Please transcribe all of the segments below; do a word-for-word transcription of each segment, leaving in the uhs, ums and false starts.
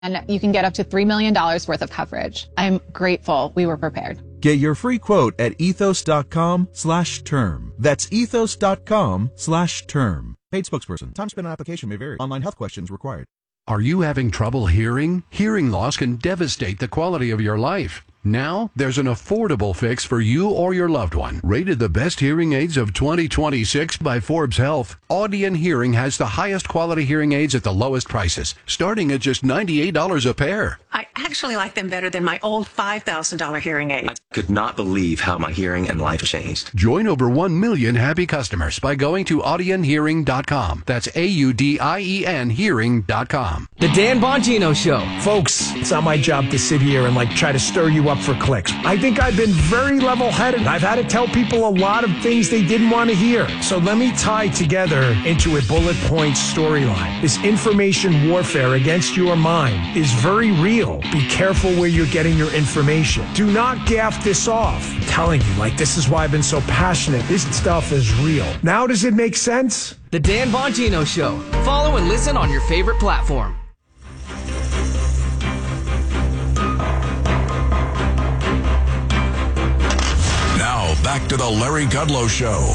And you can get up to three million dollars worth of coverage. I'm grateful we were prepared. Get your free quote at ethos.com slash term. That's ethos.com slash term. Paid spokesperson. Time spent on application may vary. Online health questions required. Are you having trouble hearing? Hearing loss can devastate the quality of your life. Now, there's an affordable fix for you or your loved one. Rated the best hearing aids of twenty twenty-six by Forbes Health, Audion Hearing has the highest quality hearing aids at the lowest prices, starting at just ninety-eight dollars a pair. I actually like them better than my old five thousand dollars hearing aid. I could not believe how my hearing and life changed. Join over one million happy customers by going to audion hearing dot com. That's A U D I E N hearing dot com. The Dan Bongino Show. Folks, it's not my job to sit here and like try to stir you up for clicks. I think I've been very level-headed. I've had to tell people a lot of things they didn't want to hear. So let me tie together into a bullet point storyline. This information warfare against your mind is very real. Be careful where you're getting your information. Do not gaff this off. I'm telling you, like, this is why I've been so passionate. This stuff is real. Now does it make sense? The Dan Bongino Show. Follow and listen on your favorite platform. Back to the Larry Kudlow Show.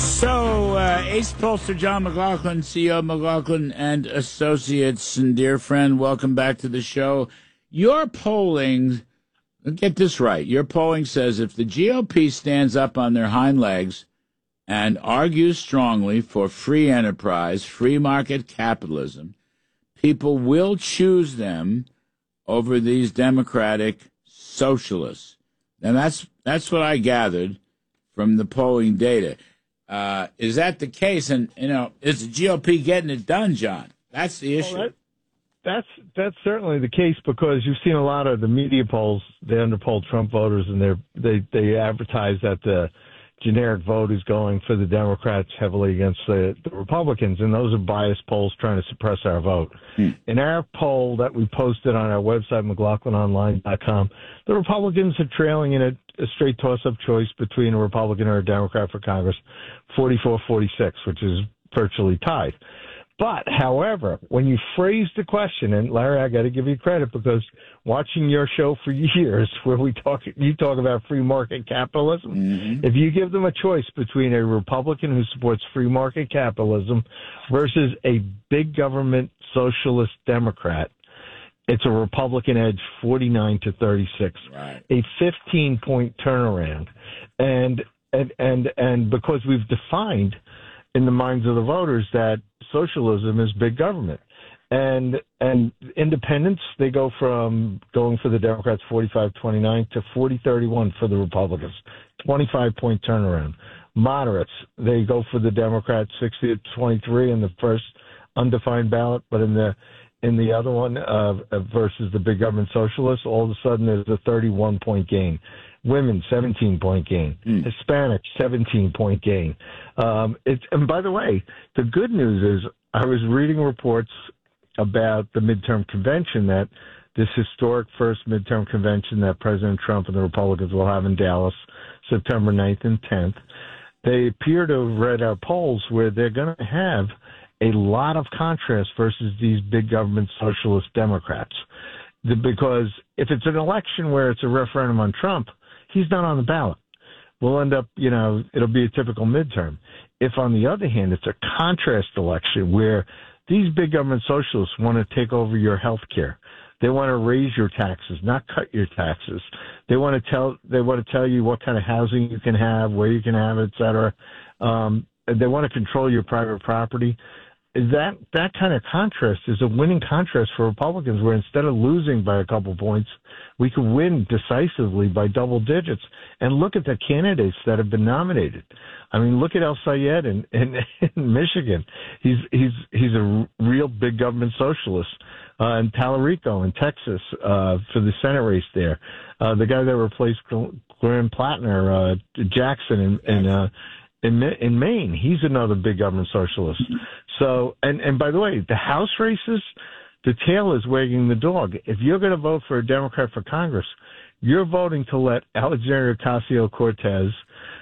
So, uh, ace pollster John McLaughlin, C E O of McLaughlin and Associates, and dear friend, welcome back to the show. Your polling, get this right, your polling says if the G O P stands up on their hind legs and argues strongly for free enterprise, free market capitalism, people will choose them over these democratic socialists. And that's that's what I gathered from the polling data. Uh, is that the case? And, you know, is the G O P getting it done, John? That's the issue. Well, that, that's that's certainly the case because you've seen a lot of the media polls. They underpoll Trump voters, and they're, they they advertise that the generic vote is going for the Democrats heavily against the, the Republicans, and those are biased polls trying to suppress our vote. Hmm. In our poll that we posted on our website, McLaughlin Online dot com, the Republicans are trailing in a, a straight toss-up choice between a Republican or a Democrat for Congress, forty-four forty-six, which is virtually tied. But, however, when you phrase the question, and Larry, I got to give you credit because watching your show for years, where we talk, you talk about free market capitalism. Mm-hmm. If you give them a choice between a Republican who supports free market capitalism versus a big government socialist Democrat, it's a Republican edge, forty-nine to thirty-six, right. A fifteen-point turnaround, and and and and because we've defined in the minds of the voters that socialism is big government. And and independents, they go from going for the Democrats forty-five twenty-nine to forty thirty-one for the Republicans, twenty-five point turnaround. Moderates, they go for the Democrats sixty to twenty-three in the first undefined ballot, but in the in the other one uh, versus the big government socialists, all of a sudden there's a thirty-one point gain. Women, seventeen point gain. Mm. Hispanics, seventeen point gain. Um, it's, and by the way, the good news is I was reading reports about the midterm convention, that this historic first midterm convention that President Trump and the Republicans will have in Dallas, September ninth and tenth. They appear to have read our polls where they're going to have a lot of contrast versus these big government socialist Democrats. The, because if it's an election where it's a referendum on Trump, he's not on the ballot. We'll end up, you know, it'll be a typical midterm. If, on the other hand, it's a contrast election where these big government socialists want to take over your health care, they want to raise your taxes, not cut your taxes. They want to tell they want to tell you what kind of housing you can have, where you can have it, et cetera. Um, they want to control your private property. That that kind of contrast is a winning contrast for Republicans, where instead of losing by a couple points, we could win decisively by double digits. And look at the candidates that have been nominated. I mean, look at El Sayed in, in, in Michigan. He's he's he's a real big government socialist. Uh, and Tallarico in Texas uh, for the Senate race there. Uh, the guy that replaced Graham Plattner, uh, Jackson in in, uh, in in Maine, he's another big government socialist. So, and, and by the way, the House races, the tail is wagging the dog. If you're going to vote for a Democrat for Congress, you're voting to let Alexandria Ocasio-Cortez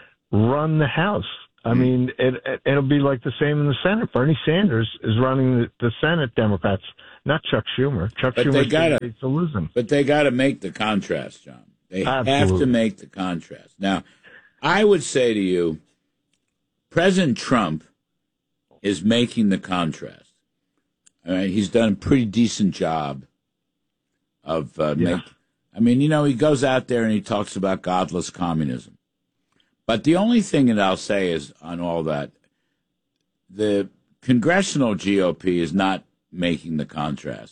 run the House. I mean, it, it, it'll be like the same in the Senate. Bernie Sanders is running the, the Senate, Democrats not Chuck Schumer. Chuck But Schumer they gotta, needs to lose him. But they got to make the contrast, John. They Absolutely. have to make the contrast. Now, I would say to you, President Trump is making the contrast. All right, he's done a pretty decent job of uh, Yeah. make. I mean, you know, he goes out there and he talks about godless communism. But the only thing that I'll say is on all that, the congressional G O P is not making the contrast.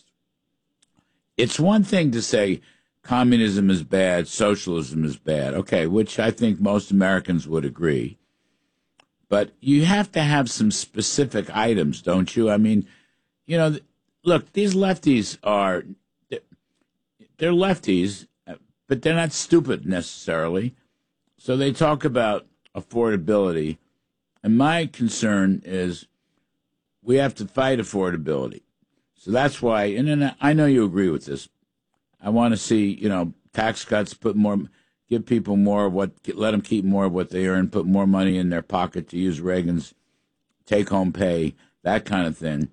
It's one thing to say communism is bad, socialism is bad, okay, which I think most Americans would agree. But you have to have some specific items, don't you? I mean, you know, look, these lefties are, they're lefties, but they're not stupid necessarily. So they talk about affordability. And my concern is we have to fight affordability. So that's why, and then I know you agree with this. I want to see, you know, tax cuts, put more, give people more of what, let them keep more of what they earn, put more money in their pocket to use Reagan's take-home pay, that kind of thing.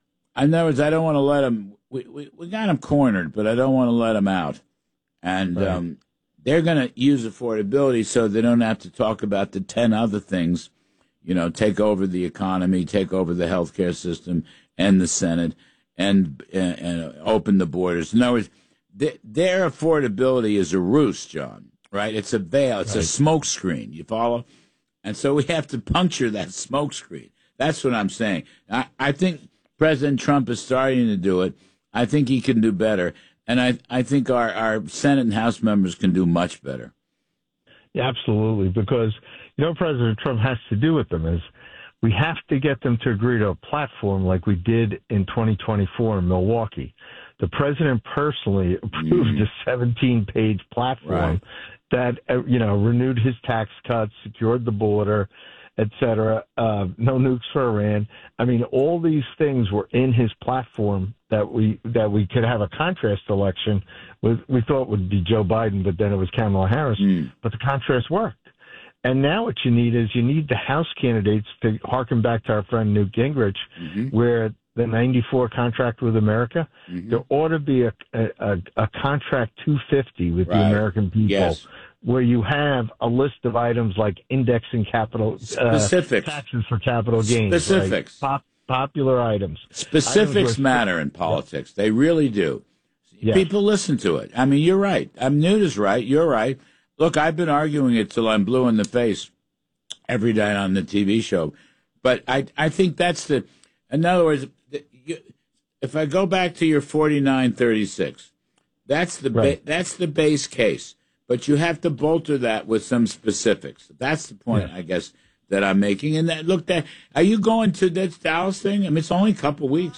In other words, I don't want to let them, we, we, we got them cornered, but I don't want to let them out. And Right. um, they're going to use affordability so they don't have to talk about the ten other things, you know, take over the economy, take over the healthcare system and the Senate, and, and, and open the borders. In other words, th- their affordability is a ruse, John, right? It's a veil. It's Right. a smoke screen. You follow? And so we have to puncture that smoke screen. That's what I'm saying. I, I think President Trump is starting to do it. I think he can do better. And I, I think our, our Senate and House members can do much better. Yeah, absolutely. Because, you know, what President Trump has to do with them is we have to get them to agree to a platform like we did in twenty twenty-four in Milwaukee. The president personally approved Mm. a seventeen-page platform Right. that, uh, you know, renewed his tax cuts, secured the border, et cetera, uh, no nukes for Iran. I mean, all these things were in his platform that we that we could have a contrast election with. We thought would be Joe Biden, but then it was Kamala Harris. Mm. But the contrast worked. And now what you need is you need the House candidates to harken back to our friend Newt Gingrich, Mm-hmm. where the ninety-four contract with America, Mhm. there ought to be a, a, a contract two fifty with the Right. American people, Yes. where you have a list of items like indexing capital uh, Specifics. taxes for capital gains, right? Specifics. Pop, popular items. Specifics Items where- matter in politics. They really do. Yeah. People listen to it. I mean, you're right. I'm Newt is right. You're right. Look, I've been arguing it till I'm blue in the face every day on the T V show. But I, I think that's the, in other words, the, you, if I go back to your forty-nine thirty-six, that's the Right. ba- that's the base case. But you have to bolster that with some specifics. That's the point, Yeah. I guess, that I'm making. And that, look, that are you going to that Dallas thing? I mean, it's only a couple weeks.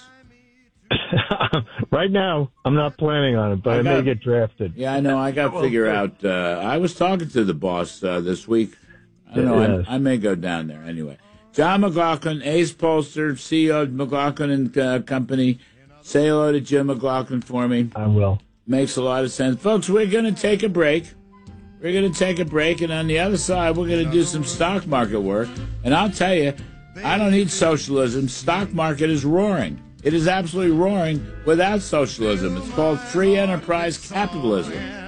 Right now, I'm not planning on it, but I I, may got- get drafted. Yeah, I know. I got to figure out. Uh, I was talking to the boss uh, this week. I don't know. Yes. I, I may go down there anyway. John McLaughlin, Ace Polster, C E O of McLaughlin and uh, Company. Say hello to Jim McLaughlin for me. I will. Makes a lot of sense. Folks, we're going to take a break. We're going to take a break, and on the other side, we're going to do some stock market work. And I'll tell you, I don't need socialism. Stock market is roaring. It is absolutely roaring without socialism. It's called free enterprise capitalism.